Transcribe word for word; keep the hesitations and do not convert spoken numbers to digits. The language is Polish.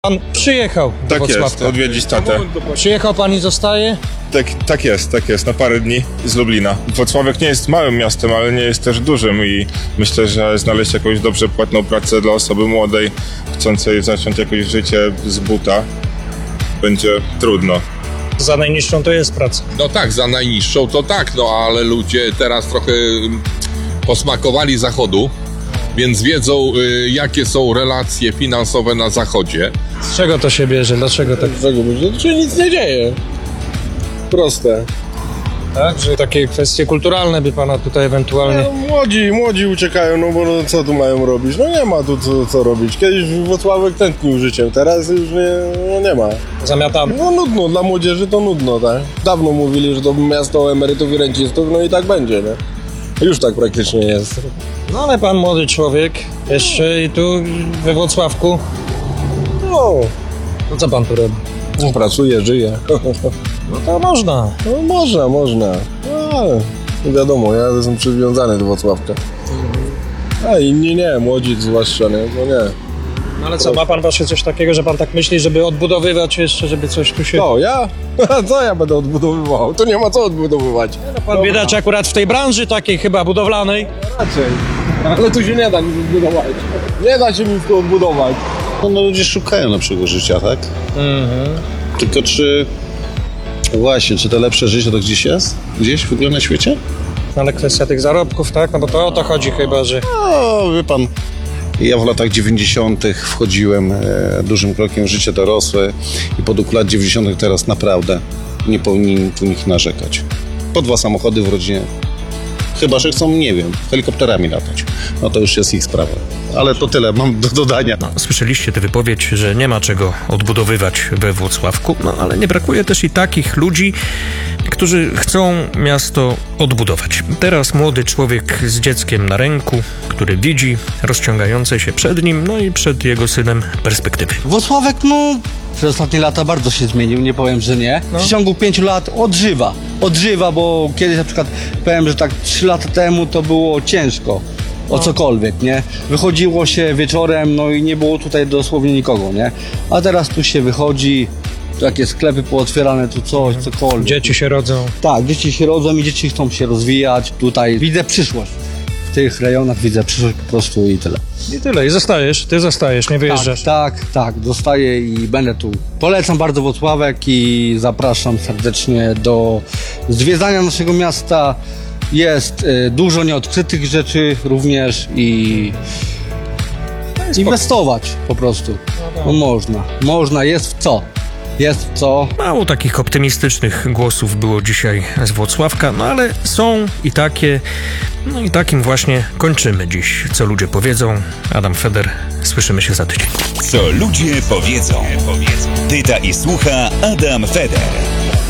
Pan przyjechał do Tak Włocławka. jest, odwiedzić tatę. Przyjechał pan i zostaje? Tak, tak jest, tak jest, na parę dni z Lublina. Włocławek nie jest małym miastem, ale nie jest też dużym i myślę, że znaleźć jakąś dobrze płatną pracę dla osoby młodej, chcącej zacząć jakieś życie z buta, będzie trudno. Za najniższą to jest praca. No tak, za najniższą to tak, no ale ludzie teraz trochę posmakowali zachodu, więc wiedzą, y, jakie są relacje finansowe na zachodzie. Z czego to się bierze? Dlaczego tak? Czego będzie? Czy nic nie dzieje? Proste. Tak? Że takie kwestie kulturalne by pana tutaj ewentualnie... No, młodzi, młodzi uciekają, no bo no, co tu mają robić? No nie ma tu co, co robić. Kiedyś Włocławek tętnił życiem, teraz już nie, no nie ma. Zamiatamy. No nudno, dla młodzieży to nudno, tak? Dawno mówili, że to miasto emerytów i rencistów, no i tak będzie, nie? Już tak praktycznie jest. No ale pan młody człowiek, jeszcze i tu we Włocławku, No, to co pan tu robi? no pracuje, żyje. No to można. No można, można. No, ale wiadomo, ja jestem przywiązany do Włocławka. A inni nie, młodzi zwłaszcza, nie? No nie. No ale co, ma pan właśnie coś takiego, że pan tak myśli, żeby odbudowywać jeszcze, żeby coś tu się... Co, ja? Co ja będę odbudowywał? To nie ma co odbudowywać. Pan biedacz akurat w tej branży takiej chyba budowlanej. Raczej. Ale tu się nie da nic odbudować. Nie da się nic tu odbudować. No, no ludzie szukają lepszego życia, tak? Mhm. Tylko czy... Właśnie, czy to lepsze życie to gdzieś jest? Gdzieś w ogóle na świecie? No ale kwestia tych zarobków, tak? No bo to o to chodzi chyba, że... No, wie pan, ja w latach dziewięćdziesiątych wchodziłem e, dużym krokiem w życie dorosłe i po duchu lat dziewięćdziesiątych teraz naprawdę nie powinni tu nikt narzekać. Po dwa samochody w rodzinie. Chyba że chcą, nie wiem, helikopterami latać. No to już jest ich sprawa. Ale to tyle mam do dodania. No, słyszeliście tę wypowiedź, że nie ma czego odbudowywać we Włocławku, no ale nie brakuje też i takich ludzi, którzy chcą miasto odbudować. Teraz młody człowiek z dzieckiem na ręku, który widzi rozciągające się przed nim, no i przed jego synem perspektywy. Włocławek, no, przez ostatnie lata bardzo się zmienił, nie powiem, że nie. W ciągu pięciu lat odżywa, odżywa, bo kiedyś na przykład powiem, że tak trzy lata temu to było ciężko o cokolwiek, nie? Wychodziło się wieczorem, no i nie było tutaj dosłownie nikogo, nie? A teraz tu się wychodzi, takie sklepy pootwierane, tu coś, cokolwiek. Dzieci się rodzą. Tak, dzieci się rodzą i dzieci chcą się rozwijać. Tutaj widzę przyszłość. W tych rejonach widzę przyszłość po prostu i tyle. I tyle. I zostajesz, ty zostajesz, nie wyjeżdżasz. Tak, tak, tak, zostaję i będę tu. Polecam bardzo Włocławek i zapraszam serdecznie do zwiedzania naszego miasta. Jest y, dużo nieodkrytych rzeczy również i inwestować po prostu. No można, można, jest w co. Jest w co. Mało takich optymistycznych głosów było dzisiaj z Włocławka, no ale są i takie, no i takim właśnie kończymy dziś. Co ludzie powiedzą. Adam Feder, słyszymy się za tydzień. Co ludzie powiedzą. Pyta i słucha Adam Feder.